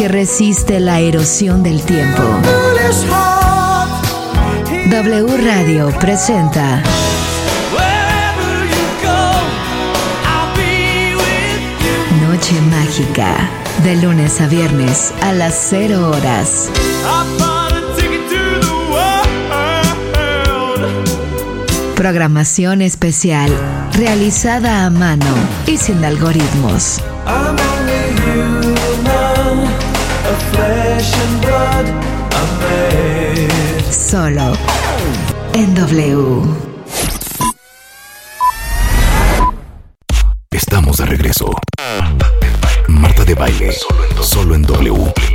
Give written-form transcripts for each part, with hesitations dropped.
que resiste la erosión del tiempo. W Radio presenta Noche Mágica, de lunes a viernes a las 0 horas. Programación especial, realizada a mano y sin algoritmos. Solo en W. Estamos de regreso. Marta de Baile, solo en W.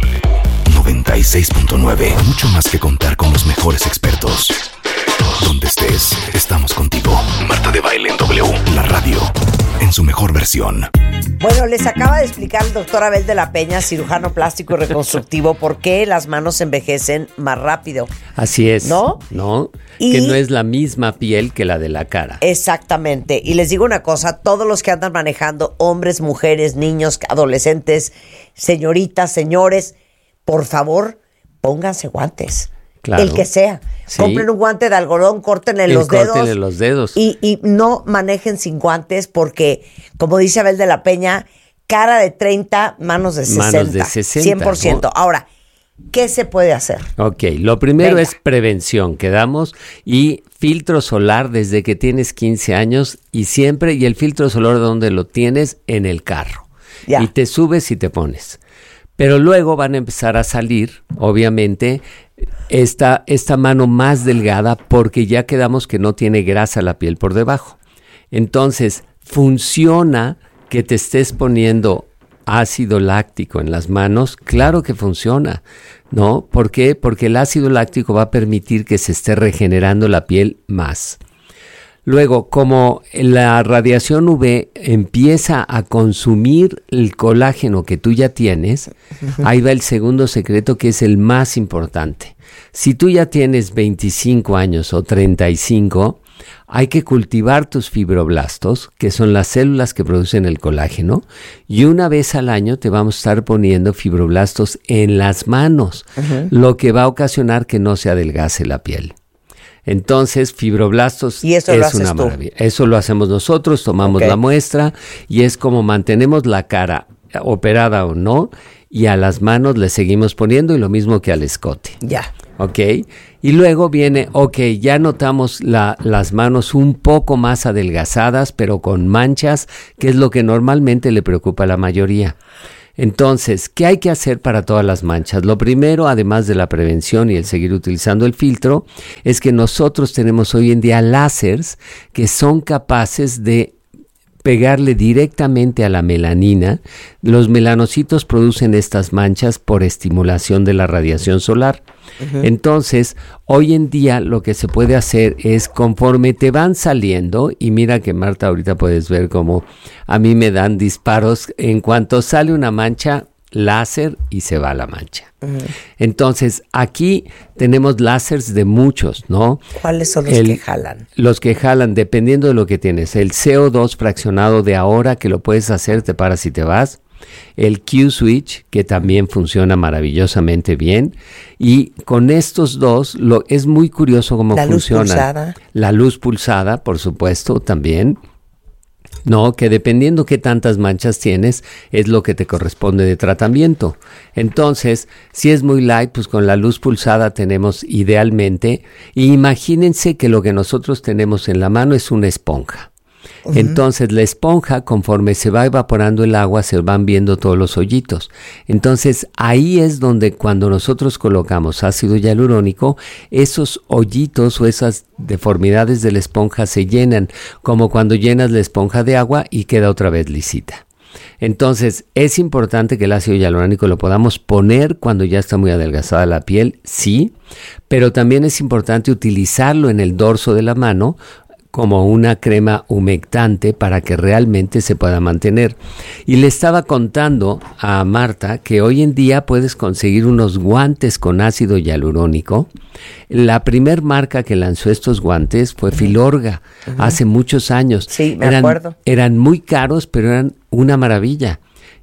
96.9. Mucho más que contar con los mejores expertos. Donde estés, estamos contigo. Marta de Baile en W, la radio, en su mejor versión. Bueno, les acaba de explicar el doctor Abel de la Peña, cirujano plástico y reconstructivo, por qué las manos envejecen más rápido. Así es. ¿No? ¿No? Y que no es la misma piel que la de la cara. Exactamente. Y les digo una cosa, todos los que andan manejando, hombres, mujeres, niños, adolescentes, señoritas, señores, por favor, pónganse guantes. Claro. El que sea. Sí. Compren un guante de algodón, córtenle los dedos. Y no manejen sin guantes porque, como dice Abel de la Peña, cara de 30, manos de 60. Manos de 60. 100%. ¿No? Ahora, ¿qué se puede hacer? Ok, lo primero es prevención, quedamos, y filtro solar desde que tienes 15 años y siempre, y el filtro solar ¿dónde lo tienes? En el carro. Ya. Y te subes y te pones. Pero luego van a empezar a salir, obviamente, esta mano más delgada porque ya quedamos que no tiene grasa la piel por debajo. Entonces, funciona que te estés poniendo ácido láctico en las manos. Claro que funciona, ¿no? ¿Por qué? Porque el ácido láctico va a permitir que se esté regenerando la piel más. Luego, como la radiación UV empieza a consumir el colágeno que tú ya tienes, ahí va el segundo secreto que es el más importante. Si tú ya tienes 25 años o 35, hay que cultivar tus fibroblastos, que son las células que producen el colágeno, y una vez al año te vamos a estar poniendo fibroblastos en las manos, lo que va a ocasionar que no se adelgace la piel. Entonces, fibroblastos es una maravilla. Eso lo hacemos nosotros, tomamos la muestra y es como mantenemos la cara operada o no y a las manos le seguimos poniendo y lo mismo que al escote. Ya. ¿Ok? Y luego viene, ya notamos las manos un poco más adelgazadas pero con manchas, que es lo que normalmente le preocupa a la mayoría. Entonces, ¿qué hay que hacer para todas las manchas? Lo primero, además de la prevención y el seguir utilizando el filtro, es que nosotros tenemos hoy en día láseres que son capaces de pegarle directamente a la melanina. Los melanocitos producen estas manchas por estimulación de la radiación solar. Entonces, hoy en día lo que se puede hacer es conforme te van saliendo, y mira que Marta ahorita puedes ver cómo a mí me dan disparos, en cuanto sale una mancha, láser y se va la mancha. Entonces, aquí tenemos láseres de muchos, ¿no? ¿Cuáles son los que jalan? Los que jalan, dependiendo de lo que tienes. El CO2 fraccionado de ahora, que lo puedes hacer, te paras y te vas. El Q-Switch, que también funciona maravillosamente bien. Y con estos dos, es muy curioso cómo funciona. Luz pulsada. La luz pulsada, por supuesto, también. No, que dependiendo qué tantas manchas tienes, es lo que te corresponde de tratamiento. Entonces, si es muy light, pues con la luz pulsada tenemos idealmente. Y imagínense que lo que nosotros tenemos en la mano es una esponja. Entonces la esponja, conforme se va evaporando el agua, se van viendo todos los hoyitos. Entonces ahí es donde cuando nosotros colocamos ácido hialurónico, esos hoyitos o esas deformidades de la esponja se llenan, como cuando llenas la esponja de agua y queda otra vez lisita. Entonces es importante que el ácido hialurónico lo podamos poner cuando ya está muy adelgazada la piel, sí, pero también es importante utilizarlo en el dorso de la mano como una crema humectante para que realmente se pueda mantener. Y le estaba contando a Marta que hoy en día puedes conseguir unos guantes con ácido hialurónico. La primer marca que lanzó estos guantes fue Filorga, hace muchos años. Sí, me acuerdo. Eran muy caros, pero eran una maravilla.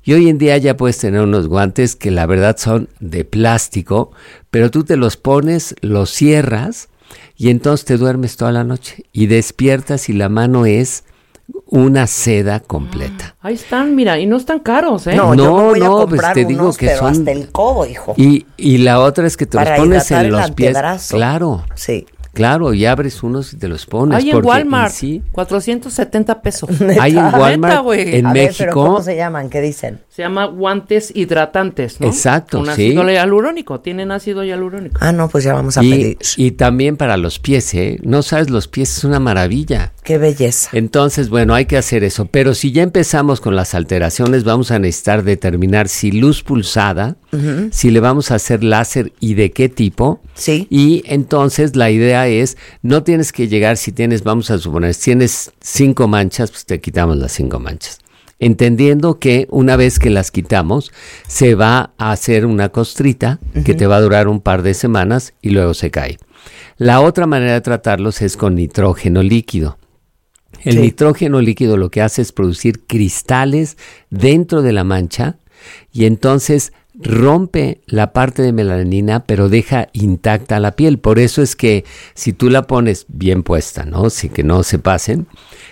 Y hoy en día ya puedes tener unos guantes que la verdad son de plástico, pero tú te los pones, los cierras y entonces te duermes toda la noche y despiertas y la mano es una seda completa. Ahí están, mira, y no están caros, ¿eh? No, yo voy a comprar pues te digo que pero son hasta el codo, hijo. Y la otra es que te los pones en los pies. Claro. Sí. Claro, y abres unos y te los pones. Hay en Walmart, sí. 470 pesos. Hay en Walmart, en México. Pero ¿cómo se llaman? ¿Qué dicen? Se llama guantes hidratantes, ¿no? Exacto, con ácido hialurónico, tienen ácido hialurónico. Ah, no, pues ya vamos a pedir. Y también para los pies, ¿eh? No sabes, los pies es una maravilla. Qué belleza. Entonces, bueno, hay que hacer eso. Pero si ya empezamos con las alteraciones, vamos a necesitar determinar si luz pulsada, si le vamos a hacer láser y de qué tipo. Sí. Y entonces la idea es, no tienes que llegar si tienes, vamos a suponer, si tienes 5 manchas, pues te quitamos las 5 manchas. Entendiendo que una vez que las quitamos, se va a hacer una costrita que te va a durar un par de semanas y luego se cae. La otra manera de tratarlos es con nitrógeno líquido. El nitrógeno líquido lo que hace es producir cristales dentro de la mancha y entonces rompe la parte de melanina, pero deja intacta la piel. Por eso es que si tú la pones bien puesta, ¿no? Así que no se pasen,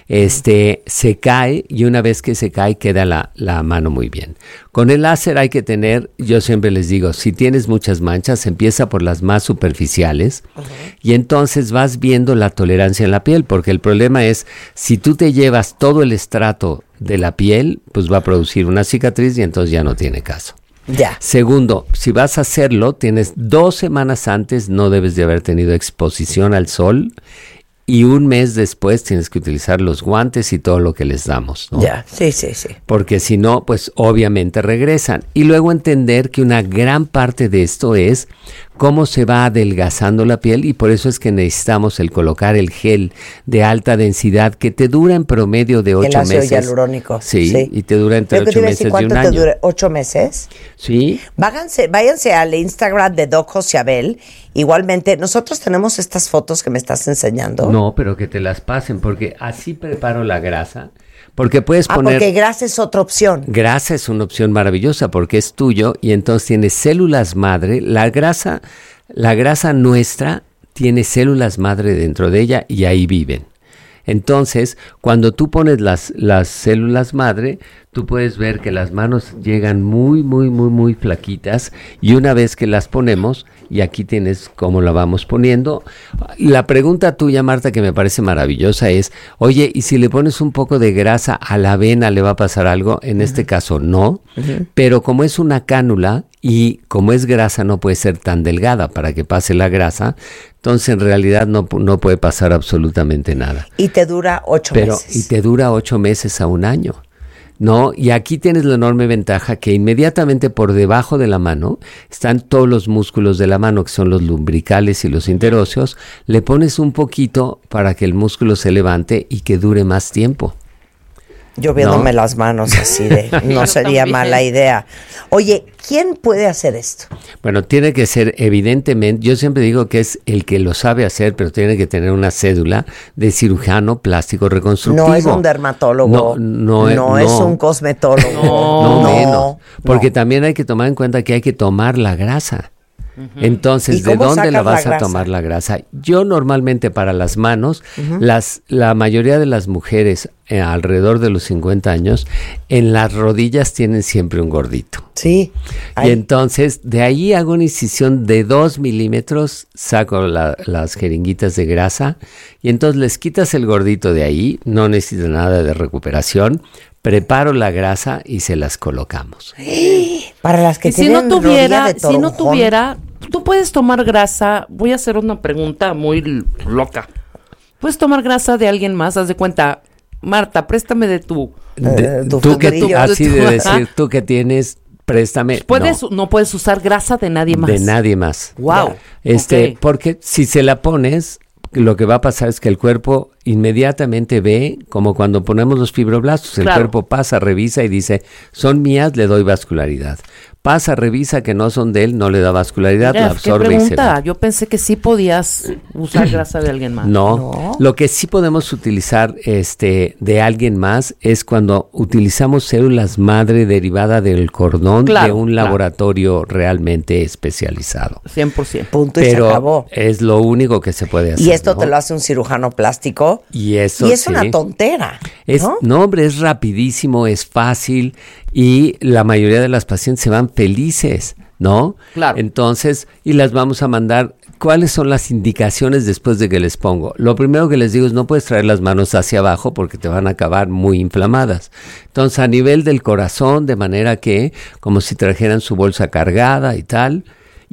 se cae y una vez que se cae queda la mano muy bien. Con el láser hay que tener, yo siempre les digo, si tienes muchas manchas, empieza por las más superficiales y entonces vas viendo la tolerancia en la piel, porque el problema es, si tú te llevas todo el estrato de la piel, pues va a producir una cicatriz y entonces ya no tiene caso. Ya. Segundo, si vas a hacerlo, tienes 2 semanas antes, no debes de haber tenido exposición al sol y un mes después tienes que utilizar los guantes y todo lo que les damos, ¿no? Ya, sí. Porque si no, pues obviamente regresan. Y luego entender que una gran parte de esto es cómo se va adelgazando la piel y por eso es que necesitamos el colocar el gel de alta densidad que te dura en promedio de 8 meses. El ácido hialurónico. Sí, y te dura entre 8 meses y un año. ¿Cuánto te dura? ¿8 meses? Sí. Váyanse al Instagram de Doc José Abel. Igualmente, nosotros tenemos estas fotos que me estás enseñando. No, pero que te las pasen porque así preparo la grasa. Porque puedes poner... porque grasa es otra opción. Grasa es una opción maravillosa porque es tuyo y entonces tienes células madre. La grasa nuestra tiene células madre dentro de ella y ahí viven. Entonces, cuando tú pones las células madre, tú puedes ver que las manos llegan muy flaquitas y una vez que las ponemos, y aquí tienes cómo la vamos poniendo, la pregunta tuya, Marta, que me parece maravillosa es, oye, ¿y si le pones un poco de grasa a la vena le va a pasar algo? En este caso no, pero como es una cánula y como es grasa no puede ser tan delgada para que pase la grasa, entonces en realidad no puede pasar absolutamente nada. Y te dura 8 meses. Y te dura 8 meses a un año. ¿No? Y aquí tienes la enorme ventaja que inmediatamente por debajo de la mano están todos los músculos de la mano, que son los lumbricales y los interóseos. Le pones un poquito para que el músculo se levante y que dure más tiempo. Yo viéndome las manos así no sería mala idea. Oye, ¿quién puede hacer esto? Bueno, tiene que ser evidentemente, yo siempre digo que es el que lo sabe hacer, pero tiene que tener una cédula de cirujano plástico reconstructivo. No es un dermatólogo, no es un cosmetólogo. No menos, porque también hay que tomar en cuenta que hay que tomar la grasa. Entonces, ¿de dónde la vas a tomar la grasa? Yo normalmente para las manos, la mayoría de las mujeres alrededor de los 50 años, en las rodillas tienen siempre un gordito. Sí. Y entonces, de ahí hago una incisión de 2 milímetros, saco las jeringuitas de grasa y entonces les quitas el gordito de ahí, no necesita nada de recuperación. Preparo la grasa y se las colocamos. Para las que tienen rodilla de toronjón. Si no tuviera, tú puedes tomar grasa. Voy a hacer una pregunta muy loca. ¿Puedes tomar grasa de alguien más? Haz de cuenta, Marta, préstame de tu tú que tienes, préstame. No puedes usar grasa de nadie más. De nadie más. Wow. Porque si se la pones, lo que va a pasar es que el cuerpo inmediatamente ve, como cuando ponemos los fibroblastos, el cuerpo pasa, revisa y dice, son mías, le doy vascularidad. pasa, revisa que no son de él, no le da vascularidad, la absorbe y se va. Yo pensé que sí podías usar grasa de alguien más. No, lo que sí podemos utilizar de alguien más es cuando utilizamos células madre derivada del cordón de un laboratorio realmente especializado. 100%. Punto y se acabó. Es lo único que se puede hacer. Y esto te lo hace un cirujano plástico. Y eso es una tontera. No, hombre, es rapidísimo, es fácil y la mayoría de las pacientes se van felices, ¿no? Claro. Entonces, y las vamos a mandar. ¿Cuáles son las indicaciones después de que les pongo? Lo primero que les digo es no puedes traer las manos hacia abajo porque te van a acabar muy inflamadas. Entonces, a nivel del corazón, de manera que, como si trajeran su bolsa cargada y tal,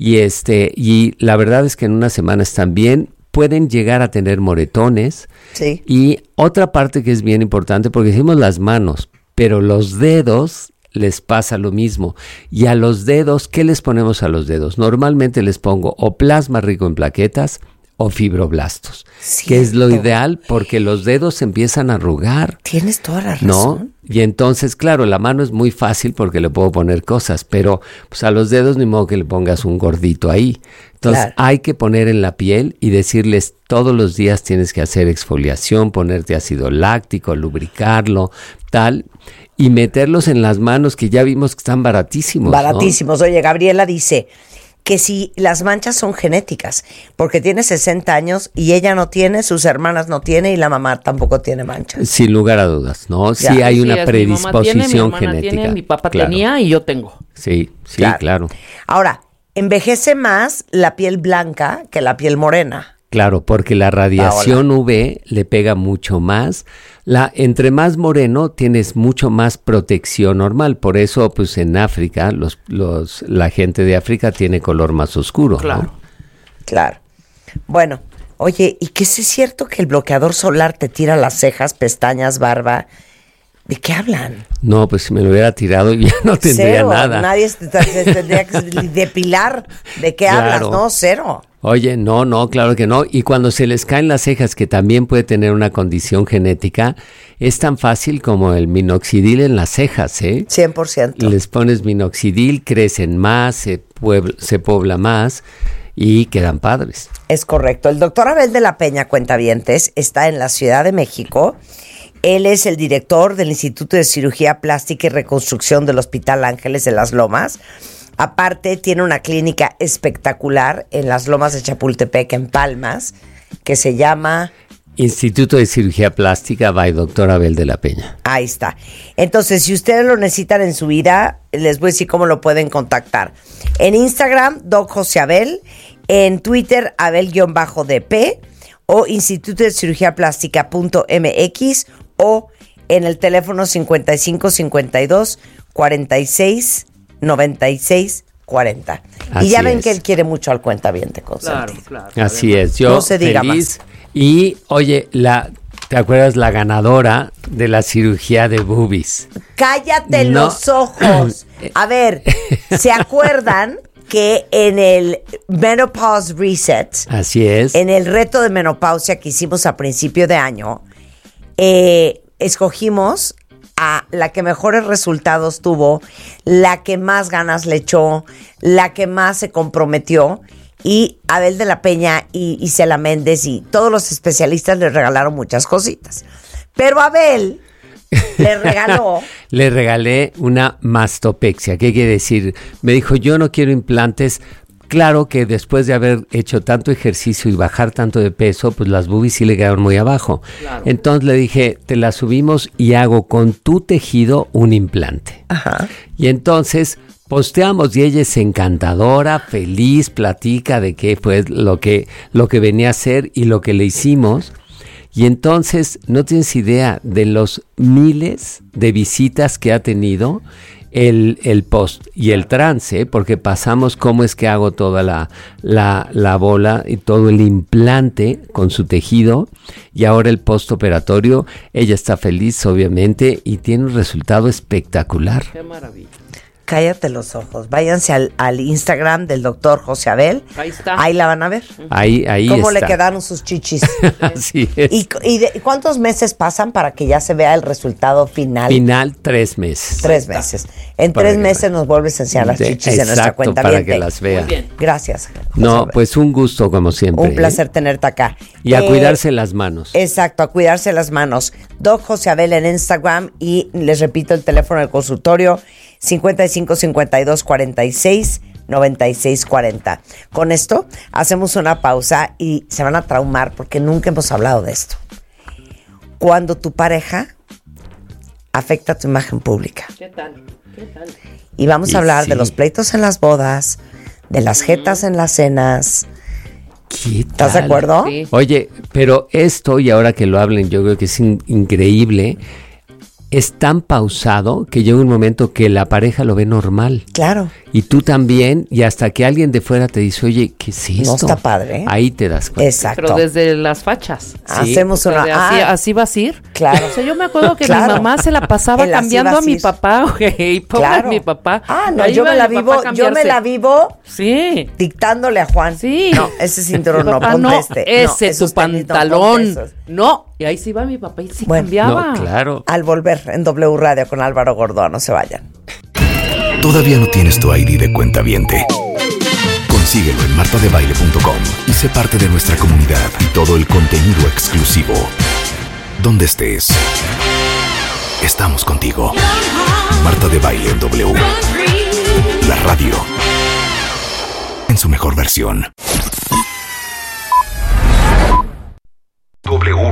y la verdad es que en una semana están bien. Pueden llegar a tener moretones. Sí. Y otra parte que es bien importante, porque decimos las manos, pero los dedos les pasa lo mismo. Y a los dedos, ¿qué les ponemos a los dedos? Normalmente les pongo o plasma rico en plaquetas o fibroblastos, que es lo ideal porque los dedos se empiezan a arrugar. Tienes toda la razón. ¿No? Y entonces, claro, la mano es muy fácil porque le puedo poner cosas, pero pues a los dedos ni modo que le pongas un gordito ahí. Entonces hay que poner en la piel y decirles todos los días tienes que hacer exfoliación, ponerte ácido láctico, lubricarlo, tal, y meterlos en las manos que ya vimos que están baratísimos. Baratísimos. ¿No? Oye, Gabriela dice que si las manchas son genéticas, porque tiene 60 años y ella no tiene, sus hermanas no tienen y la mamá tampoco tiene manchas. Sin lugar a dudas, ¿no? Sí hay una predisposición genética. Tiene, mi papá tenía y yo tengo. Sí, claro. Ahora, envejece más la piel blanca que la piel morena. Claro, porque la radiación UV le pega mucho más. Entre más moreno tienes mucho más protección normal. Por eso, pues en África, la gente de África tiene color más oscuro. Claro. ¿No? Claro. Bueno, oye, ¿y qué es cierto que el bloqueador solar te tira las cejas, pestañas, barba? ¿De qué hablan? No, pues si me lo hubiera tirado ya no tendría nada. Nadie se tendría que depilar. ¿De qué hablas? No, cero. Oye, no, claro que no. Y cuando se les caen las cejas, que también puede tener una condición genética, es tan fácil como el minoxidil en las cejas, ¿eh? 100%. Les pones minoxidil, crecen más, se pobla más y quedan padres. Es correcto. El doctor Abel de la Peña, cuentavientes, está en la Ciudad de México. Él es el director del Instituto de Cirugía Plástica y Reconstrucción del Hospital Ángeles de las Lomas. Aparte, tiene una clínica espectacular en las Lomas de Chapultepec, en Palmas, que se llama Instituto de Cirugía Plástica by Dr. Abel de la Peña. Ahí está. Entonces, si ustedes lo necesitan en su vida, les voy a decir cómo lo pueden contactar. En Instagram, Doc José Abel. En Twitter, Abel-DP. O Instituto de Cirugía Plástica.mx. O en el teléfono 5552 46 96 40. Y ya ven que él quiere mucho al cuentaviente consentido. Claro. Así es. Yo no se diga feliz. Más. Y oye, ¿te acuerdas la ganadora de la cirugía de boobies? Cállate los ojos. A ver, ¿se acuerdan que en el Menopause Reset, así es, en el reto de menopausia que hicimos a principio de año, escogimos a la que mejores resultados tuvo, la que más ganas le echó, la que más se comprometió, y Abel de la Peña y Isela Méndez y todos los especialistas le regalaron muchas cositas. Pero Abel le regaló... Le regalé una mastopexia. ¿Qué quiere decir? Me dijo, yo no quiero implantes. Claro que después de haber hecho tanto ejercicio y bajar tanto de peso, pues las boobies sí le quedaron muy abajo. Claro. Entonces le dije, te las subimos y hago con tu tejido un implante. Ajá. Y entonces posteamos y ella es encantadora, feliz, platica de qué fue lo que venía a hacer y lo que le hicimos. Y entonces no tienes idea de los miles de visitas que ha tenido el post y el trance, porque pasamos cómo es que hago toda la bola y todo el implante con su tejido, y ahora el postoperatorio. Ella está feliz, obviamente, y tiene un resultado espectacular. Qué maravilla. Cállate los ojos. Váyanse al Instagram del doctor José Abel. Ahí está. Ahí la van a ver. Ahí ¿Cómo está. le quedaron sus chichis? Así es. ¿Y cuántos meses pasan para que ya se vea el resultado final? Final 3 meses. 3 meses. En Para 3 meses nos vuelves a enseñar las chichis de nuestra cuenta. Para que las vea. Muy bien. Gracias. José No, Abel. pues un gusto como siempre. Un placer tenerte acá. Y a cuidarse las manos. Exacto, a cuidarse las manos. Doc José Abel en Instagram y les repito el teléfono del consultorio 55 52 46 96 40. Con esto hacemos una pausa y se van a traumar porque nunca hemos hablado de esto. Cuando tu pareja afecta tu imagen pública. ¿Qué tal? Y vamos a hablar sí. de los pleitos en las bodas, de las jetas en las cenas. ¿Qué ¿Estás de tal? acuerdo? Sí. Oye, pero esto, y ahora que lo hablen, yo creo que es increíble. Es tan pausado que llega un momento que la pareja lo ve normal. Claro. Y tú también, y hasta que alguien de fuera te dice, oye, ¿qué es esto? No está padre, ¿eh? Ahí te das cuenta. Exacto. Pero desde las fachas. Hacemos O sea, una... así vas a ir. Claro. O sea, yo me acuerdo que Claro. mi mamá se la pasaba El así cambiando vas a mi ir. papá, güey. Pobre Claro. mi papá. Ah, no, Ahí yo iba me la mi papá vivo, a yo me cambiarse. la vivo Sí. dictándole a Juan. Sí. No, ese cinturón no, Papá, ponte no, este. No, ese, esos tu tenis no, pantalón. ponte esos. No. Y ahí sí iba mi papá y sí Bueno. cambiaba. No, claro. Al volver en W Radio con Álvaro Gordoa, no se vayan. ¿Todavía no tienes tu ID de cuentaviente? Consíguelo en martadebaile.com y sé parte de nuestra comunidad y todo el contenido exclusivo. Donde estés, estamos contigo. Marta de Baile en W. La radio en su mejor versión.